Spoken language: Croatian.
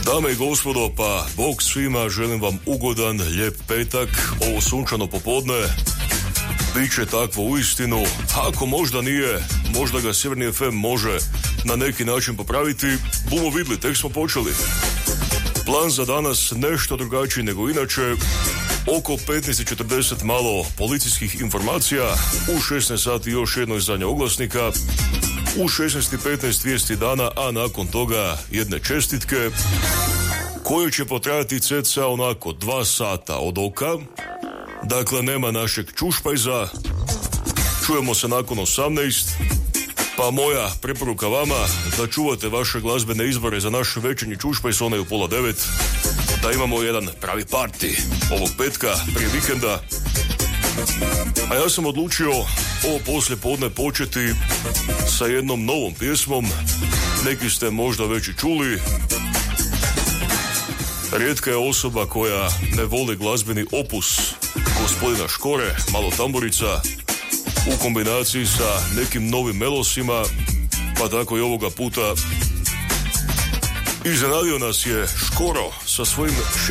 Dame i gospodo, pa Bog svima, želim vam ugodan, lijep petak, ovo sunčano popodne. Biće takvo uistinu, ako možda nije, možda ga Sjeverni FM može na neki način popraviti, bumo vidjeli, tek smo počeli. Plan za danas nešto drugačiji nego inače, oko 15:40 malo policijskih informacija, u 16 sati još jedno izdanje oglasnika, u 16:15 vijesti dana, a nakon toga jedne čestitke koje će potrajati cca onako 2 sata od oka. Dakle, nema našeg čušpajza, čujemo se nakon 18, pa moja preporuka vama da čuvate vaše glazbene izbore za naš večernji čušpajz, onaj u 8:30, da imamo jedan pravi party ovog petka prije vikenda. A ja sam odlučio ovo poslijepodne početi sa jednom novom pjesmom, neki ste možda već i čuli. Rijetka je osoba koja ne voli glazbeni opus gospodina Škore, malo tamburica, u kombinaciji sa nekim novim melosima, pa tako i ovoga puta iznenadio nas je Škoro sa svojim